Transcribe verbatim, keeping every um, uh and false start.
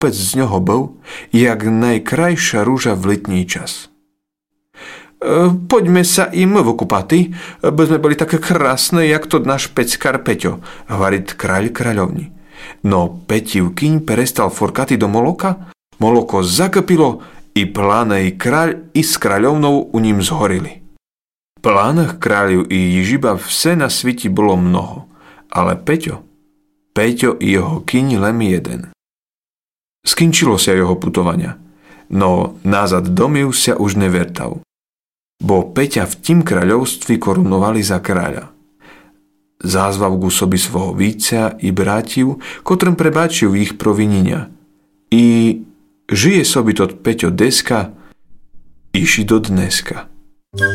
Pec z ňoho bol, jak najkrajša rúža v letní čas. E, poďme sa im vokúpati, aby sme boli také krásne, jak to náš peckár Peťo, hovorí kráľ kráľovni. No Peťiv kyň perestal forkati do moloka, moloko zakapilo i plánej kráľ i s kráľovnou u ním zhorili. Plánach kráľu i Jižiba vse na sviti bolo mnoho, ale Peťo, Peťo i jeho kyň len jeden. Skončilo sa jeho putovania, no nazad domiu sa už nevertal. Bo Peťa v tým kráľovství korunovali za kráľa. Zázval ku sobi svojho víca i brátiu, kotrem prebáčil ich provinenia. I žije sobi tot Peťo deska, iši do dneska.